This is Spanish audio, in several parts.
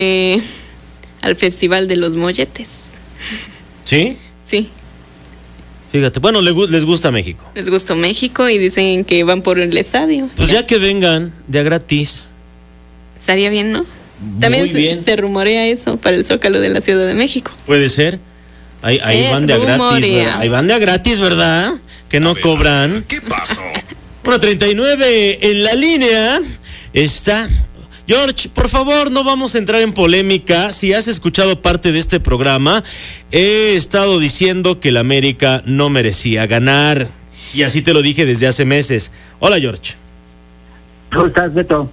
al Festival de los Molletes. ¿Sí? Sí, Fíjate, bueno, les gusta México. les gustó México y dicen que van por el estadio. Pues ya que vengan de a gratis. Estaría bien, ¿no? También Muy bien. se rumorea eso para el Zócalo de la Ciudad de México. Puede ser. Ahí Se van de a gratis, rumorea. ¿verdad? Ahí van de a gratis, ¿verdad? Que no cobran. ¿Qué pasó? Bueno, 39 en la línea está. George, por favor, no vamos a entrar en polémica. Si has escuchado parte de este programa, he estado diciendo que el América no merecía ganar. Y así te lo dije desde hace meses. Hola, George. ¿Cómo estás, Beto?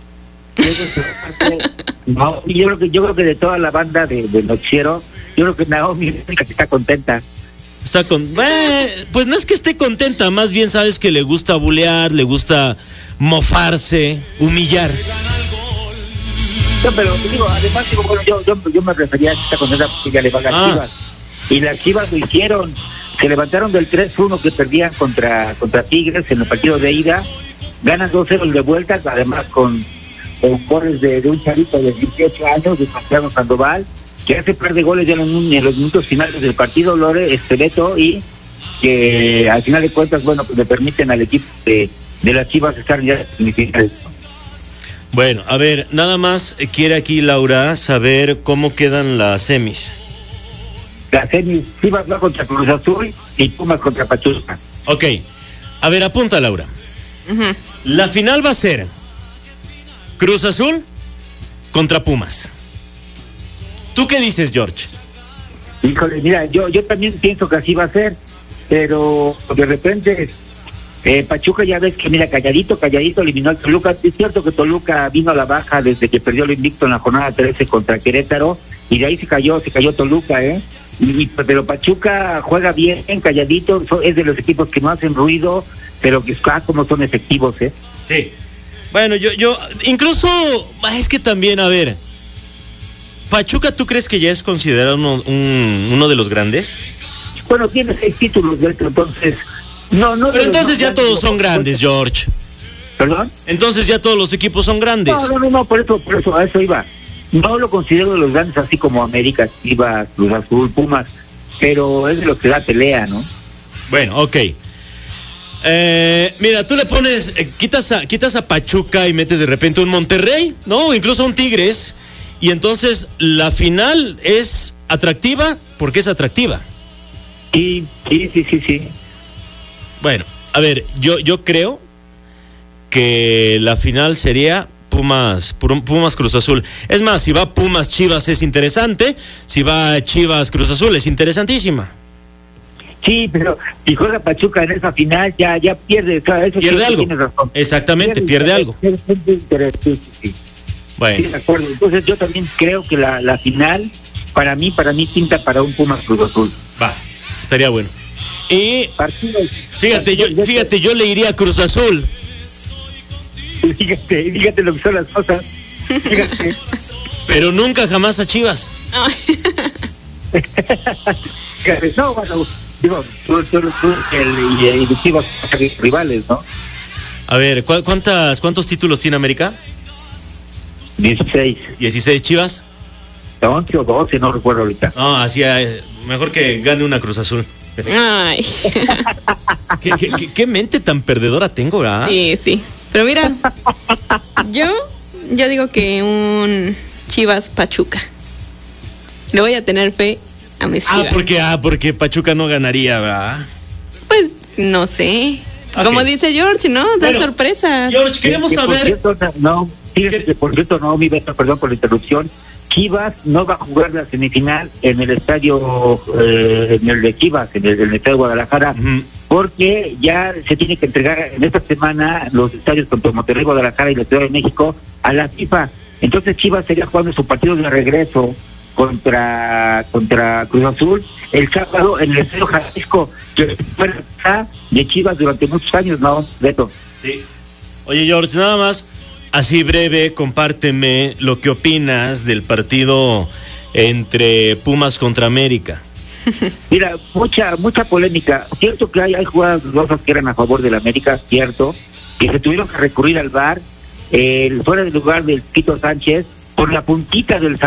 No, yo creo que de toda la banda de noticiero, yo creo que Naomi es la única que está contenta. Pues no es que esté contenta, más bien sabes que le gusta bulear, le gusta mofarse, humillar. No, pero digo, además digo, bueno, yo me refería a que está contenta porque ya le van las Chivas. Y las Chivas lo hicieron, se levantaron del 3-1 que perdían contra Tigres en el partido de ida, ganan 2-0 de vuelta, además con goles de un chavito de 18 años, de Santiago Sandoval, que hace par de goles ya en los minutos finales del partido, Beto, y que al final de cuentas, bueno, pues le permiten al equipo de las Chivas estar ya en semifinales. Bueno, a ver, nada más quiere aquí Laura saber cómo quedan las semis. Las semis, Chivas va contra Cruz Azul y Pumas contra Pachuca. Ok, a ver, apunta, Laura. Ujú. La final va a ser Cruz Azul contra Pumas. ¿Tú qué dices, George? Híjole, mira, yo también pienso que así va a ser, pero de repente Pachuca ya ves que, mira, calladito eliminó al Toluca. Es cierto que Toluca vino a la baja desde que perdió el invicto en la jornada 13 contra Querétaro, y de ahí se cayó Toluca, pero Pachuca juega bien, calladito, es de los equipos que no hacen ruido, pero que como son efectivos, Sí. Bueno, yo incluso, es que también, a ver, Pachuca, ¿tú crees que ya es considerado uno de los grandes? Bueno, tiene 6 títulos, entonces... No, pero entonces ya todos son grandes, George. ¿Perdón? Entonces ya todos los equipos son grandes. No, por eso, a eso iba. No lo considero de los grandes así como América, Chivas, Cruz Azul, Pumas, pero es de los que da pelea, ¿no? Bueno, ok. Mira, tú le pones, quitas a Pachuca y metes de repente un Monterrey, ¿no? O incluso un Tigres, y entonces la final es atractiva porque es atractiva. Sí. Bueno, a ver, yo creo que la final sería Pumas Cruz Azul. Es más, si va Pumas Chivas es interesante, si va Chivas Cruz Azul es interesantísima. Sí, pero si juega Pachuca en esa final ya pierde, eso pierde sí, algo. Tienes razón. Exactamente, pierde algo. Sí. Bueno. Sí, de acuerdo. Entonces yo también creo que la final para mí pinta para un Pumas Cruz Azul. Va, estaría bueno. Y fíjate, yo le iría a Cruz Azul. Fíjate lo que son las cosas. Fíjate. Pero nunca jamás a Chivas. Fíjate, no, bueno, digo, tú y Chivas rivales, ¿no? A ver, ¿cuántos títulos tiene América? 16. 16 Chivas. 11 o 12, no recuerdo ahorita. No, así mejor que gane una Cruz Azul. Ay. ¿Qué mente tan perdedora tengo, ¿verdad? Sí. Pero mira, yo digo que un Chivas Pachuca. Le voy a tener fe a mis Chivas. Porque Pachuca no ganaría, ¿verdad? Pues no sé. Okay. Como dice George, ¿no? Da sorpresas. George, queremos saber. Por cierto, no, mi Beto, perdón por la interrupción. Chivas no va a jugar la semifinal en el estadio, en el de Chivas, en el estadio de Guadalajara, porque ya se tiene que entregar en esta semana los estadios contra Monterrey, Guadalajara y la Ciudad de México a la FIFA. Entonces Chivas sería jugando su partido de regreso contra Cruz Azul el sábado en el estadio Jalisco, que fue de Chivas durante muchos años, ¿no, Beto? Sí. Oye, George, nada más. Así breve, compárteme lo que opinas del partido entre Pumas contra América. Mira, mucha polémica. Cierto que hay jugadas dudosas que eran a favor del América, cierto, que se tuvieron que recurrir al VAR, fuera del lugar del Quito Sánchez, por la puntita del